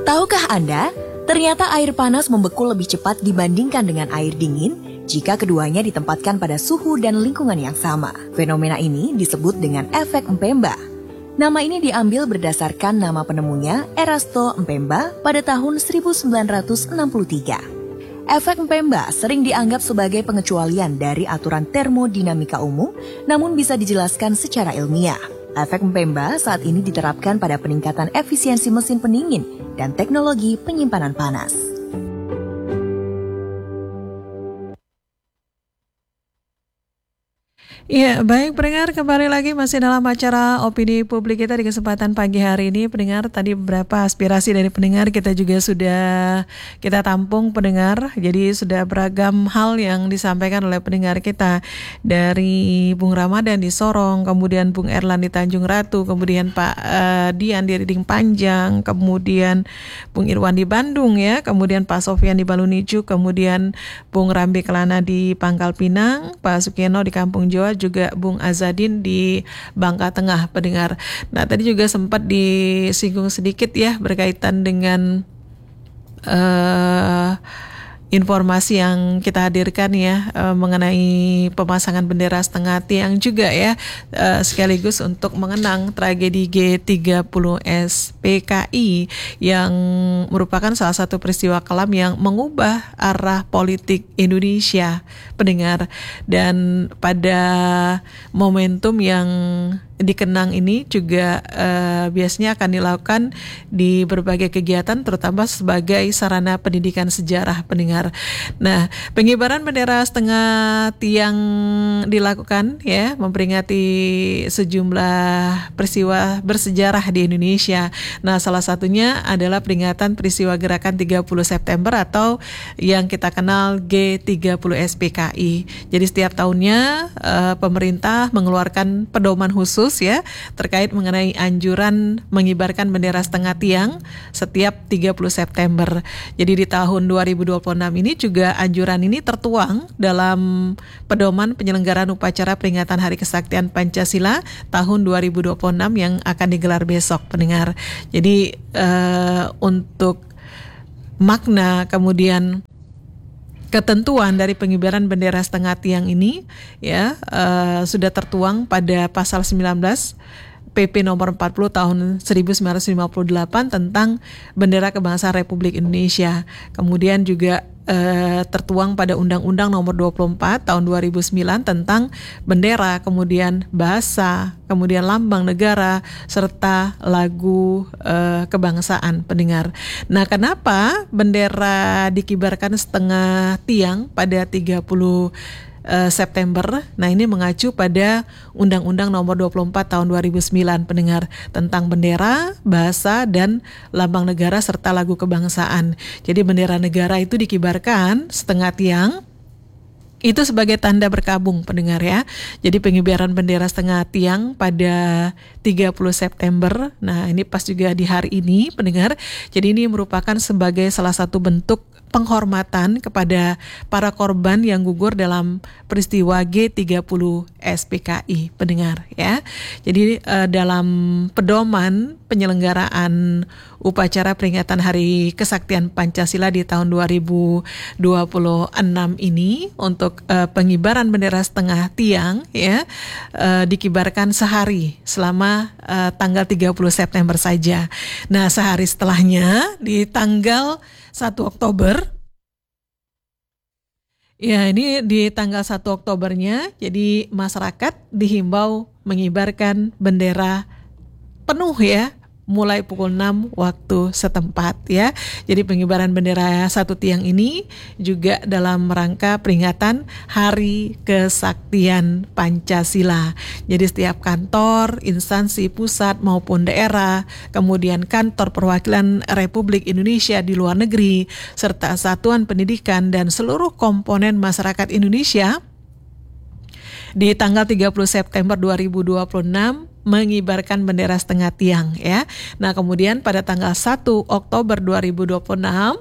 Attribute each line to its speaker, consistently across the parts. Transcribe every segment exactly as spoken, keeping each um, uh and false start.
Speaker 1: Tahukah Anda, ternyata air panas membeku lebih cepat dibandingkan dengan air dingin jika keduanya ditempatkan pada suhu dan lingkungan yang sama. Fenomena ini disebut dengan efek Mpemba. Nama ini diambil berdasarkan nama penemunya, Erasto Mpemba, pada tahun seribu sembilan ratus enam puluh tiga. Efek Mpemba sering dianggap sebagai pengecualian dari aturan termodinamika umum, namun bisa dijelaskan secara ilmiah. Efek Mpemba saat ini diterapkan pada peningkatan efisiensi mesin pendingin dan teknologi penyimpanan panas.
Speaker 2: Iya, baik pendengar, kembali lagi masih dalam acara Opini Publik kita di kesempatan pagi hari ini. Pendengar, tadi beberapa aspirasi dari pendengar kita juga sudah kita tampung pendengar. Jadi sudah beragam hal yang disampaikan oleh pendengar kita, dari Bung Ramadan di Sorong, kemudian Bung Erlan di Tanjung Ratu, kemudian Pak uh, Dian di Riding Panjang, kemudian Bung Irwan di Bandung ya, kemudian Pak Sofian di Balunicu, kemudian Bung Rambi Kelana di Pangkal Pinang, Pak Sukeno di Kampung Jawa, juga Bung Azadin di Bangka Tengah pendengar. Nah tadi juga sempat disinggung sedikit ya berkaitan dengan uh, informasi yang kita hadirkan ya uh, mengenai pemasangan bendera setengah tiang juga ya, uh, sekaligus untuk mengenang tragedi G tiga puluh S P K I yang merupakan salah satu peristiwa kelam yang mengubah arah politik Indonesia pendengar. Dan pada momentum yang dikenang ini juga uh, biasanya akan dilakukan di berbagai kegiatan, terutama sebagai sarana pendidikan sejarah pendengar. Nah, pengibaran bendera setengah tiang dilakukan ya, memperingati sejumlah peristiwa bersejarah di Indonesia. Nah, salah satunya adalah peringatan peristiwa gerakan tiga puluh September atau yang kita kenal G tiga puluh S P K I. Jadi setiap tahunnya uh, pemerintah mengeluarkan pedoman khusus ya terkait mengenai anjuran mengibarkan bendera setengah tiang setiap tiga puluh September. Jadi di tahun dua ribu dua puluh enam ini juga anjuran ini tertuang dalam pedoman penyelenggaraan upacara peringatan Hari Kesaktian Pancasila tahun dua ribu dua puluh enam yang akan digelar besok pendengar. Jadi uh, untuk makna kemudian ketentuan dari pengibaran bendera setengah tiang ini ya uh, sudah tertuang pada pasal sembilan belas P P nomor empat puluh tahun seribu sembilan ratus lima puluh delapan tentang bendera kebangsaan Republik Indonesia. Kemudian juga Uh, tertuang pada Undang-Undang nomor dua puluh empat tahun dua ribu sembilan tentang bendera, kemudian bahasa, kemudian lambang negara, serta lagu uh, kebangsaan pendengar. Nah, kenapa bendera dikibarkan setengah tiang pada tiga puluh September? Nah, ini mengacu pada Undang-Undang nomor dua puluh empat tahun dua ribu sembilan pendengar tentang bendera, bahasa, dan lambang negara serta lagu kebangsaan. Jadi bendera negara itu dikibarkan setengah tiang itu sebagai tanda berkabung pendengar ya. Jadi pengibaran bendera setengah tiang pada tiga puluh September. Nah, ini pas juga di hari ini pendengar. Jadi ini merupakan sebagai salah satu bentuk penghormatan kepada para korban yang gugur dalam peristiwa G tiga puluh S P K I pendengar ya. Jadi eh, dalam pedoman penyelenggaraan upacara peringatan Hari Kesaktian Pancasila di tahun dua ribu dua puluh enam ini untuk eh, pengibaran bendera setengah tiang ya eh, dikibarkan sehari selama eh, tanggal tiga puluh September saja. Nah, sehari setelahnya di tanggal satu Oktober, ya ini di tanggal satu Oktobernya, jadi masyarakat dihimbau mengibarkan bendera penuh ya, mulai pukul enam waktu setempat ya. Jadi pengibaran bendera satu tiang ini juga dalam rangka peringatan Hari Kesaktian Pancasila. Jadi setiap kantor, instansi pusat maupun daerah, kemudian kantor perwakilan Republik Indonesia di luar negeri, serta satuan pendidikan dan seluruh komponen masyarakat Indonesia di tanggal tiga puluh September dua ribu dua puluh enam mengibarkan bendera setengah tiang ya. Nah, kemudian pada tanggal satu Oktober dua ribu dua puluh enam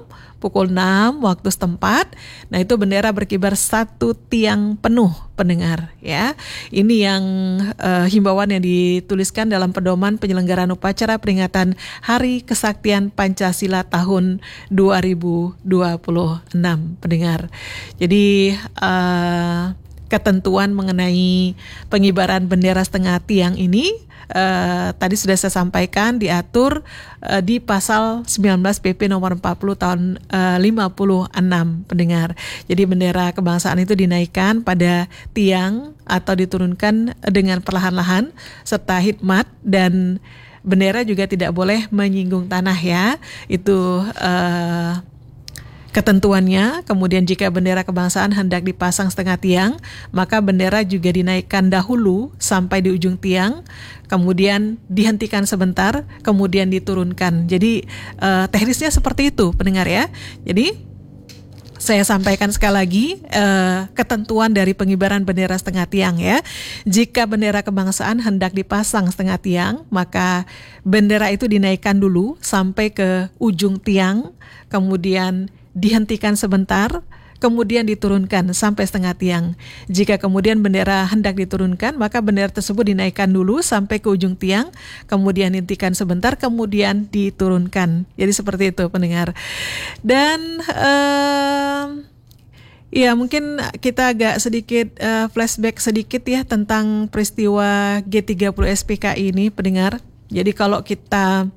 Speaker 2: pukul enam waktu setempat. Nah, itu bendera berkibar satu tiang penuh, pendengar ya. Ini yang uh, himbauan yang dituliskan dalam pedoman penyelenggaraan upacara peringatan Hari Kesaktian Pancasila tahun dua ribu dua puluh enam, pendengar. Jadi uh, ketentuan mengenai pengibaran bendera setengah tiang ini Uh, tadi sudah saya sampaikan diatur uh, di pasal sembilan belas P P nomor empat puluh tahun uh, lima puluh enam, pendengar. Jadi bendera kebangsaan itu dinaikkan pada tiang atau diturunkan dengan perlahan-lahan serta hikmat, dan bendera juga tidak boleh menyinggung tanah ya. Itu uh, ketentuannya. Kemudian jika bendera kebangsaan hendak dipasang setengah tiang, maka bendera juga dinaikkan dahulu sampai di ujung tiang, kemudian dihentikan sebentar, kemudian diturunkan. Jadi uh, teknisnya seperti itu, pendengar ya. Jadi saya sampaikan sekali lagi uh, ketentuan dari pengibaran bendera setengah tiang ya. Jika bendera kebangsaan hendak dipasang setengah tiang, maka bendera itu dinaikkan dulu sampai ke ujung tiang, kemudian dihentikan sebentar, kemudian diturunkan sampai setengah tiang. Jika kemudian bendera hendak diturunkan, maka bendera tersebut dinaikkan dulu sampai ke ujung tiang, kemudian dihentikan sebentar, kemudian diturunkan. Jadi seperti itu, pendengar. Dan uh, ya mungkin kita agak sedikit uh, flashback sedikit ya tentang peristiwa G tiga puluh S P K I ini, pendengar. Jadi kalau kita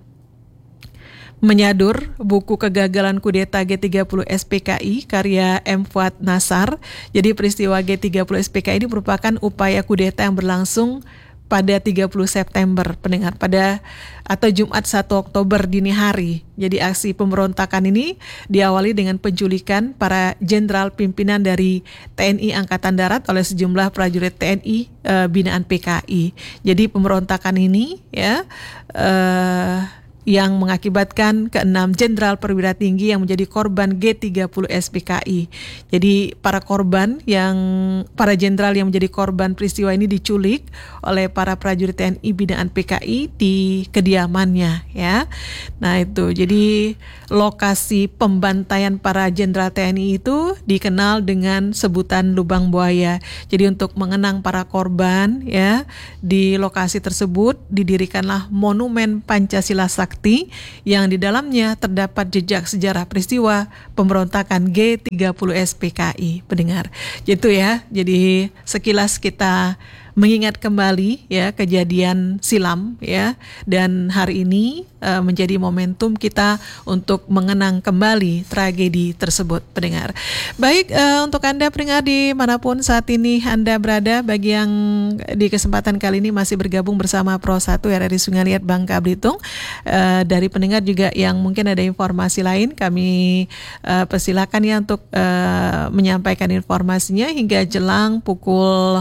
Speaker 2: menyadur buku Kegagalan Kudeta G tiga puluh S P K I karya M. Fuad Nassar. Jadi peristiwa G tiga puluh S P K I ini merupakan upaya kudeta yang berlangsung pada tiga puluh September, pendengar, pada atau Jumat satu Oktober dini hari. Jadi aksi pemberontakan ini diawali dengan penculikan para jenderal pimpinan dari T N I Angkatan Darat oleh sejumlah prajurit T N I e, binaan P K I. Jadi pemberontakan ini ya eh yang mengakibatkan keenam jenderal perwira tinggi yang menjadi korban G tiga puluh S P K I. Jadi para korban yang para jenderal yang menjadi korban peristiwa ini diculik oleh para prajurit T N I binaan P K I di kediamannya ya. Nah, itu jadi lokasi pembantaian para jenderal T N I itu dikenal dengan sebutan Lubang Buaya. Jadi untuk mengenang para korban ya, di lokasi tersebut didirikanlah Monumen Pancasila Sakti yang di dalamnya terdapat jejak sejarah peristiwa pemberontakan G tiga puluh S P K I, pendengar. Gitu ya. Jadi sekilas kita mengingat kembali ya kejadian silam ya, dan hari ini uh, menjadi momentum kita untuk mengenang kembali tragedi tersebut, pendengar. Baik, uh, untuk Anda pendengar dimanapun saat ini Anda berada, bagi yang di kesempatan kali ini masih bergabung bersama Pro satu R R I Sungai Liat Bangka Belitung, uh, dari pendengar juga yang mungkin ada informasi lain, kami uh, persilakan ya untuk uh, menyampaikan informasinya hingga jelang pukul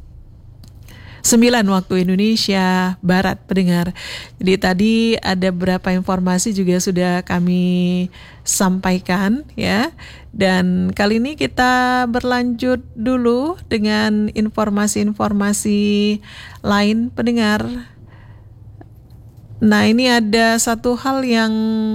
Speaker 2: sembilan waktu Indonesia Barat, pendengar. Jadi tadi ada beberapa informasi juga sudah kami sampaikan ya. Dan kali ini kita berlanjut dulu dengan informasi-informasi lain, pendengar. Nah, ini ada satu hal yang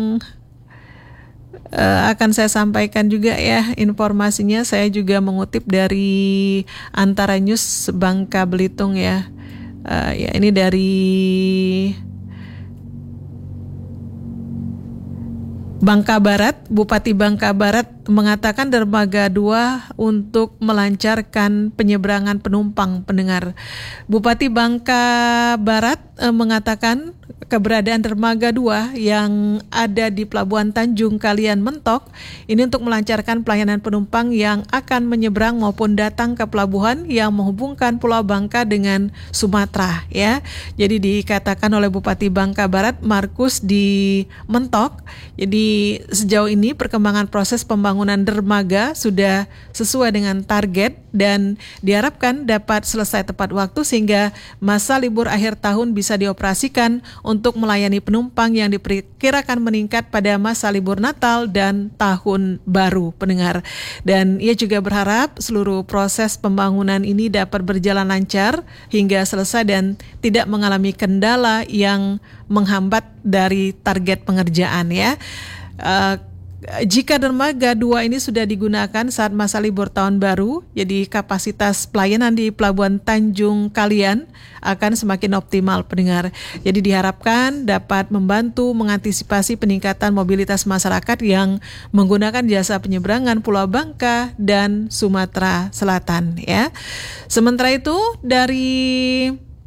Speaker 2: Uh, akan saya sampaikan juga ya informasinya. Saya juga mengutip dari Antara News Bangka Belitung ya. Uh, ya ini dari Bangka Barat. Bupati Bangka Barat mengatakan dermaga dua untuk melancarkan penyeberangan penumpang, pendengar. Bupati Bangka Barat eh, mengatakan keberadaan dermaga dua yang ada di Pelabuhan Tanjung Kalian Mentok ini untuk melancarkan pelayanan penumpang yang akan menyeberang maupun datang ke pelabuhan yang menghubungkan Pulau Bangka dengan Sumatera ya. Jadi dikatakan oleh Bupati Bangka Barat Markus di Mentok. Jadi sejauh ini perkembangan proses pembangunan dermaga sudah sesuai dengan target dan diharapkan dapat selesai tepat waktu sehingga masa libur akhir tahun bisa dioperasikan untuk melayani penumpang yang diperkirakan meningkat pada masa libur Natal dan Tahun Baru, pendengar. Dan ia juga berharap seluruh proses pembangunan ini dapat berjalan lancar hingga selesai dan tidak mengalami kendala yang menghambat dari target pengerjaan ya. Uh, jika dermaga dua ini sudah digunakan saat masa libur tahun baru, jadi kapasitas pelayanan di Pelabuhan Tanjung Kalian akan semakin optimal pendengar. Jadi diharapkan dapat membantu mengantisipasi peningkatan mobilitas masyarakat yang menggunakan jasa penyeberangan Pulau Bangka dan Sumatera Selatan ya. Sementara itu dari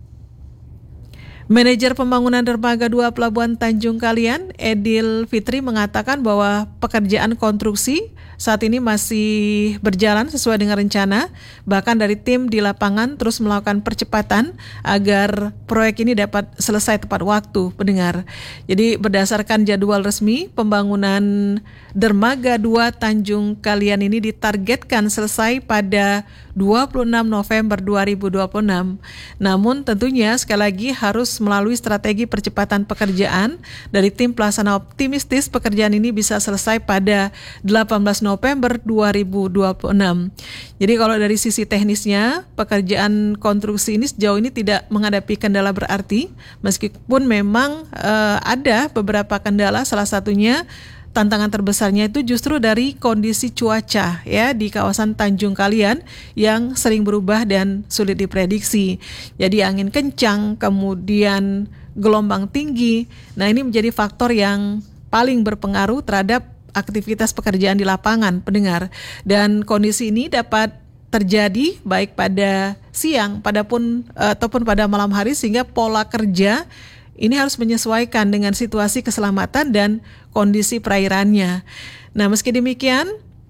Speaker 2: Manajer Pembangunan Dermaga dua Pelabuhan Tanjung Kalian, Edil Fitri, mengatakan bahwa pekerjaan konstruksi saat ini masih berjalan sesuai dengan rencana. Bahkan dari tim di lapangan terus melakukan percepatan agar proyek ini dapat selesai tepat waktu pendengar. Jadi berdasarkan jadwal resmi, pembangunan Dermaga dua Tanjung Kalian ini ditargetkan selesai pada dua puluh enam November dua ribu dua puluh enam. Namun tentunya sekali lagi harus melalui strategi percepatan pekerjaan. Dari tim pelaksana optimistis pekerjaan ini bisa selesai pada delapan belas November dua ribu dua puluh enam. Jadi kalau dari sisi teknisnya, pekerjaan konstruksi ini sejauh ini tidak menghadapi kendala berarti, meskipun memang uh, ada beberapa kendala, salah satunya tantangan terbesarnya itu justru dari kondisi cuaca ya di kawasan Tanjung Kalian yang sering berubah dan sulit diprediksi. Jadi angin kencang, kemudian gelombang tinggi. Nah, ini menjadi faktor yang paling berpengaruh terhadap aktivitas pekerjaan di lapangan pendengar. Dan kondisi ini dapat terjadi baik pada siang padapun ataupun pada malam hari, sehingga pola kerja ini harus menyesuaikan dengan situasi keselamatan dan kondisi perairannya. Nah, meski demikian,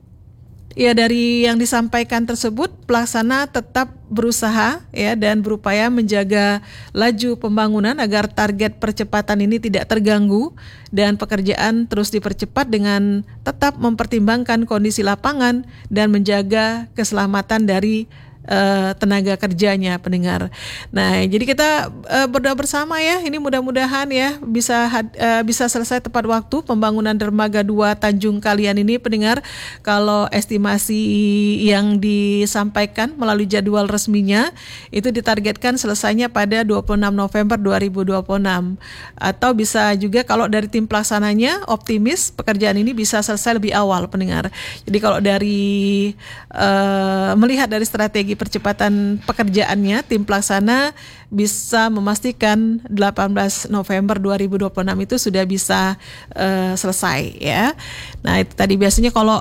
Speaker 2: ya dari yang disampaikan tersebut, pelaksana tetap berusaha ya dan berupaya menjaga laju pembangunan agar target percepatan ini tidak terganggu dan pekerjaan terus dipercepat dengan tetap mempertimbangkan kondisi lapangan dan menjaga keselamatan dari Uh, tenaga kerjanya pendengar. Nah, jadi kita uh, berdoa bersama ya. Ini mudah-mudahan ya bisa uh, bisa selesai tepat waktu pembangunan Dermaga dua Tanjung Kalian ini pendengar. Kalau estimasi yang disampaikan melalui jadwal resminya itu ditargetkan selesainya pada dua puluh enam November dua ribu dua puluh enam. Atau bisa juga kalau dari tim pelaksananya optimis pekerjaan ini bisa selesai lebih awal pendengar. Jadi kalau dari uh, melihat dari strategi percepatan pekerjaannya, tim pelaksana bisa memastikan delapan belas November dua ribu dua puluh enam itu sudah bisa uh, selesai ya. Nah, itu tadi biasanya kalau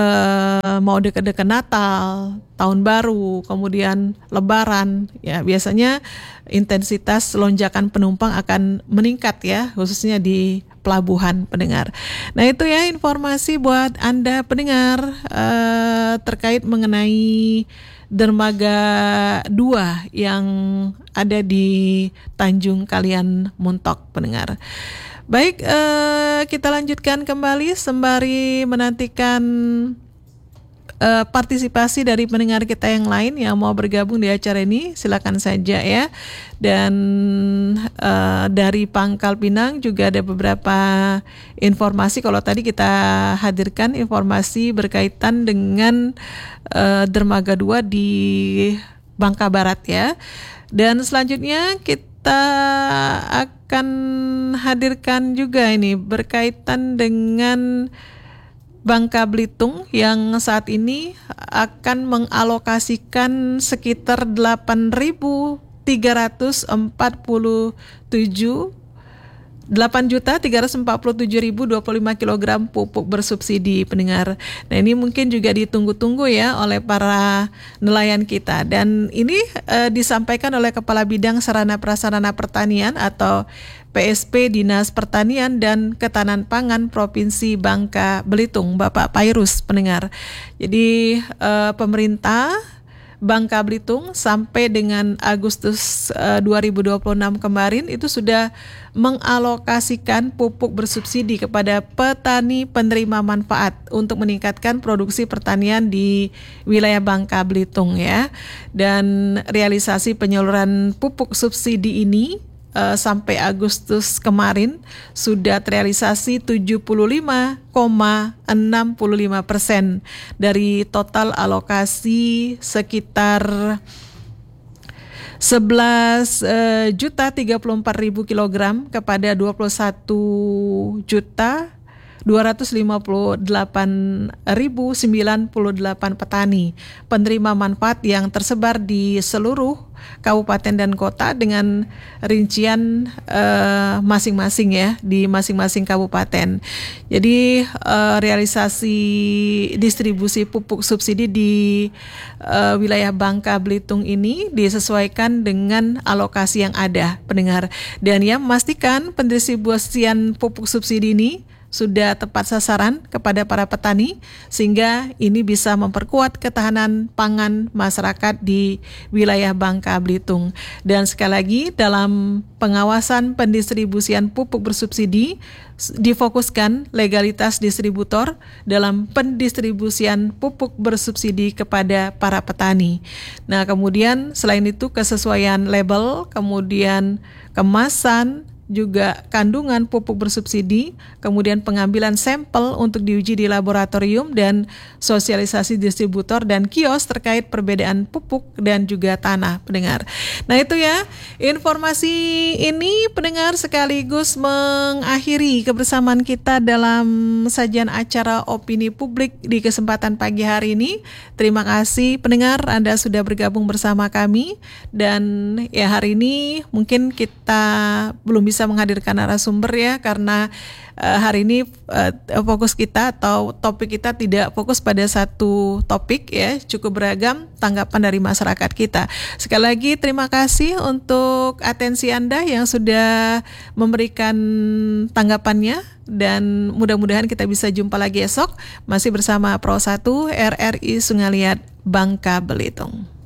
Speaker 2: uh, mau dekat-dekat Natal, Tahun Baru, kemudian Lebaran, ya biasanya intensitas lonjakan penumpang akan meningkat ya, khususnya di pelabuhan pendengar. Nah, itu ya informasi buat Anda pendengar uh, terkait mengenai Dermaga dua yang ada di Tanjung Kalian Muntok pendengar. Baik, eh, kita lanjutkan kembali sembari menantikan eh, partisipasi dari pendengar kita yang lain yang mau bergabung di acara ini. Silakan saja ya. Dan eh, dari Pangkal Pinang juga ada beberapa informasi. Kalau tadi kita hadirkan informasi berkaitan dengan Uh, Dermaga dua di Bangka Barat ya. Dan selanjutnya kita akan hadirkan juga ini berkaitan dengan Bangka Belitung yang saat ini akan mengalokasikan sekitar delapan ribu tiga ratus empat puluh tujuh delapan juta tiga ratus empat puluh tujuh ribu dua puluh lima kilogram pupuk bersubsidi pendengar. Nah, ini mungkin juga ditunggu-tunggu ya oleh para nelayan kita. Dan ini eh, disampaikan oleh Kepala Bidang Sarana Prasarana Pertanian atau P S P Dinas Pertanian dan Ketahanan Pangan Provinsi Bangka Belitung, Bapak Pairus pendengar. Jadi eh, pemerintah Bangka Belitung sampai dengan Agustus uh, dua ribu dua puluh enam kemarin itu sudah mengalokasikan pupuk bersubsidi kepada petani penerima manfaat untuk meningkatkan produksi pertanian di wilayah Bangka Belitung ya. Dan realisasi penyaluran pupuk subsidi ini Uh, sampai Agustus kemarin sudah terrealisasi tujuh puluh lima koma enam lima persen dari total alokasi sekitar sebelas juta tiga puluh empat ribu kilogram kepada dua puluh satu juta dua ratus lima puluh delapan ribu sembilan puluh delapan petani penerima manfaat yang tersebar di seluruh kabupaten dan kota dengan rincian uh, masing-masing ya di masing-masing kabupaten. Jadi uh, realisasi distribusi pupuk subsidi di uh, wilayah Bangka Belitung ini disesuaikan dengan alokasi yang ada, pendengar. Dan ya memastikan pendistribusian pupuk subsidi ini sudah tepat sasaran kepada para petani sehingga ini bisa memperkuat ketahanan pangan masyarakat di wilayah Bangka Belitung. Dan sekali lagi dalam pengawasan pendistribusian pupuk bersubsidi difokuskan legalitas distributor dalam pendistribusian pupuk bersubsidi kepada para petani. Nah, kemudian selain itu kesesuaian label, kemudian kemasan, juga kandungan pupuk bersubsidi, kemudian pengambilan sampel untuk diuji di laboratorium dan sosialisasi distributor dan kios terkait perbedaan pupuk dan juga tanah, pendengar. Nah itu ya, informasi ini pendengar sekaligus mengakhiri kebersamaan kita dalam sajian acara opini publik di kesempatan pagi hari ini. Terima kasih pendengar, Anda sudah bergabung bersama kami dan ya hari ini mungkin kita belum bisa menghadirkan narasumber ya karena uh, hari ini uh, fokus kita atau topik kita tidak fokus pada satu topik ya, cukup beragam tanggapan dari masyarakat kita. Sekali lagi terima kasih untuk atensi Anda yang sudah memberikan tanggapannya dan mudah-mudahan kita bisa jumpa lagi esok masih bersama Pro satu R R I Sungai Liat Bangka Belitung.